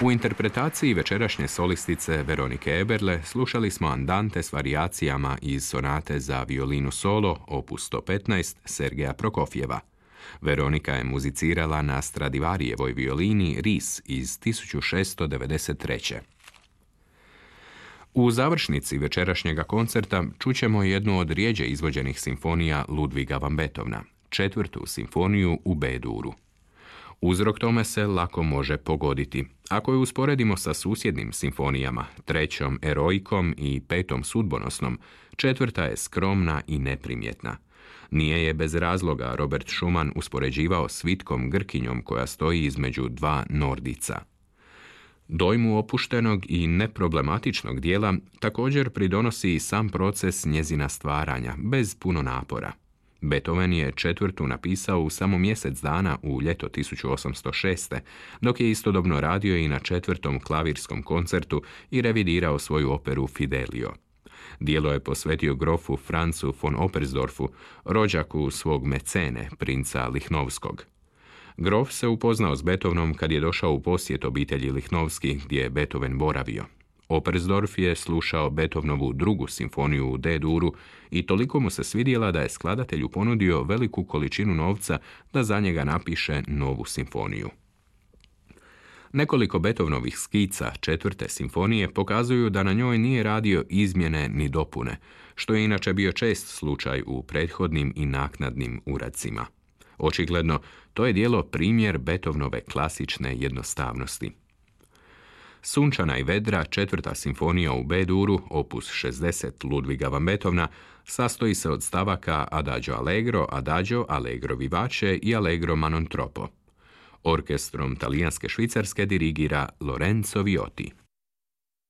U interpretaciji večerašnje solistice Veronike Eberle slušali smo andante s varijacijama iz sonate za violinu solo, opus 115, Sergeja Prokofjeva. Veronika je muzicirala na Stradivarijevoj violini Ris iz 1693. U završnici večerašnjega koncerta čućemo jednu od rijeđe izvođenih simfonija Ludviga van Beethovena, 4. simfoniju u B-duru. Uzrok tome se lako može pogoditi. Ako je usporedimo sa susjednim simfonijama, 3. Eroikom i 5. Sudbonosnom, 4. je skromna i neprimjetna. Nije je bez razloga Robert Schumann uspoređivao s vitkom Grkinjom koja stoji između dva Nordica. Dojmu opuštenog i neproblematičnog dijela također pridonosi i sam proces njezina stvaranja, bez puno napora. Beethoven je 4. napisao u samo mjesec dana u ljeto 1806. dok je istodobno radio i na 4. klavirskom koncertu i revidirao svoju operu Fidelio. Dijelo je posvetio grofu Francu von Oppersdorfu, rođaku svog mecene, princa Lichnowskog. Grof se upoznao s Beethovenom kad je došao u posjet obitelji Lichnowski gdje je Beethoven boravio. Oppersdorf je slušao Beethovenovu 2. simfoniju u D-duru i toliko mu se svidjela da je skladatelju ponudio veliku količinu novca da za njega napiše novu simfoniju. Nekoliko Beethovenovih skica 4. simfonije pokazuju da na njoj nije radio izmjene ni dopune, što je inače bio čest slučaj u prethodnim i naknadnim uradcima. Očigledno, to je djelo primjer Beethovenove klasične jednostavnosti. Sunčana i vedra, 4. simfonija u B-duru, opus 60 Ludviga van Beethovena, sastoji se od stavaka Adagio Allegro vivace i Allegro ma non troppo. Orkestrom talijanske Švicarske dirigira Lorenzo Viotti.